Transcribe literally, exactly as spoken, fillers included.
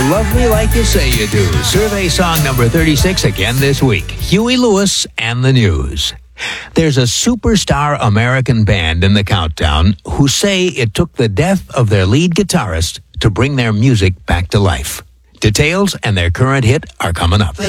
Love Me Like You Say You Do. Survey song number thirty-six again this week. Huey Lewis and the News. There's a superstar American band in the countdown who say it took the death of their lead guitarist to bring their music back to life. Details and their current hit are coming up.